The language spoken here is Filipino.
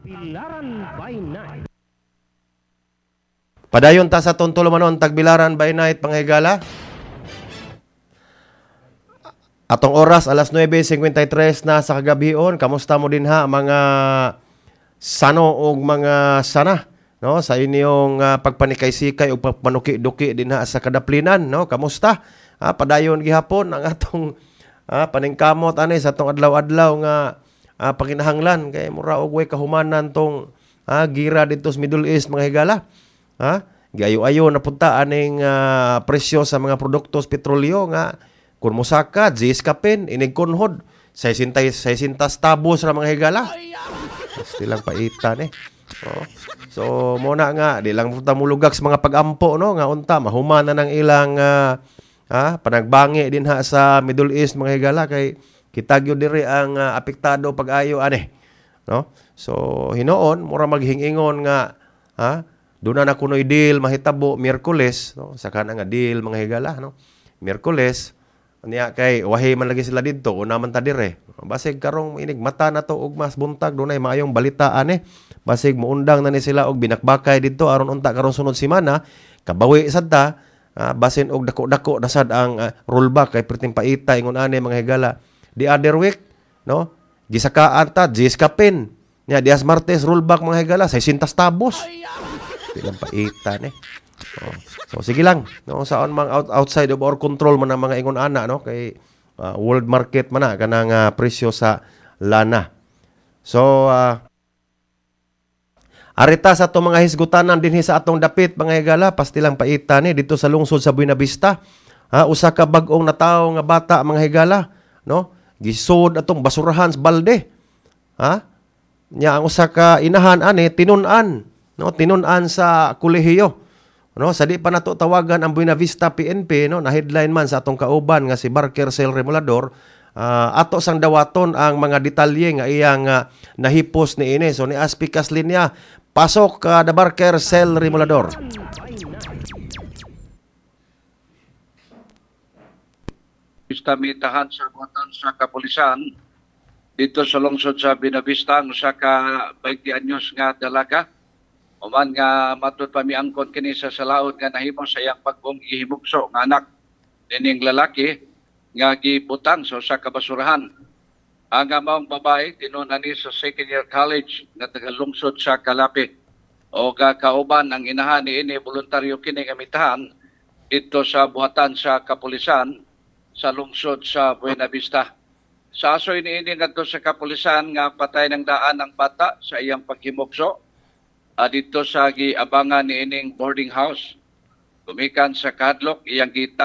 Tagbilaran by Night. Padayon ta sa tuntulumanon Tagbilaran by Night panghigala. Atong oras alas 9:53 na sa kagabion. Kamusta mo din ha mga sano og mga sana no sa inyong pagpanikay-sikay o pagpanuki-duki din ha sa kadaplinan no. Kamusta? Padayon gihapon ang atong paningkamot ani sa atong adlaw-adlaw nga paginahanglan kay mura og way kahumanan tong gira dito sa Middle East mga higala. Gayo-ayo na punta aning presyo sa mga produktos petrolyo nga kun mosaka G-Scapin inig kunhod 60 tabos ra mga higala. Stilang paitan So mo na nga di lang punta mulugag sa mga pagampo no nga unta mahumanan ang ilang panagbangi din ha sa Middle East mga higala kay kita gyud diri ang apektado pag-ayo ani no. So hinoon mura maghingingon nga duna na kunoy deal mahitabo Miyerkules no saka na nga deal mga higala no. Miyerkules niya kay wahi man lagi sila didto una man ta dire. Basig karong inig mata na to og mas buntag dunay maayong balita ani. Basig muundang na ni sila og binakbakay didto aron unta karon sunod semana kabawi sad ta basin og dako-dako na sad ang rollback kay perting paita ingon ani mga higala. The other week no gisakaan ta G-Scapin nya Dias Martes rollback mga higala 600 tabos. Dilang paitan So sige lang no saon mang outside of our control man ang mga ingon ana no kay world market man na kanang presyo sa lana. So arita sa atong mga hisgutanan dinhi sa atong dapit mga higala pastilang paitan dito sa lungsod sa Buenavista. Usa ka bag-ong natawo nga bata mga higala no gisud atong basurahan sa balde. Nya ang usa ka inahan ani tinun-an no tinun-an sa kolehiyo. No, sa di pa nato tawagan ang Buenavista PNP no na headline man sa atong kauban nga si Barker Cell Remolador ato sang dawaton ang mga detalye nga iyang nahipos ni ini. So ni Aspikas linya pasok ka the Barker Cell Remolador. Istamitahan sa buhatan sa kapulisan dito sa lungsod sa Buenavista ang usa ka 20 anyos nga dalaga. Uman nga matud pa miangkon kini sa salaod nga nahimo sa iyang pag-ong gihimugso nga anak dining lalaki nga gibutang sa usa ka basurahan. Ang maong babae tinunan ni sa second year college nga tagalungsod sa Calape. O kauban ang inahan ni ini voluntaryo kini nga mitahan dito sa buhatan sa kapulisan sa lungsod sa Buenavista. Sa asoy ni ini ngadto sa kapulisan nga patay ng daan ang bata sa iyang paghimugso. Dito sa giabangan ni ining boarding house gumikan sa Kadlok iyang gita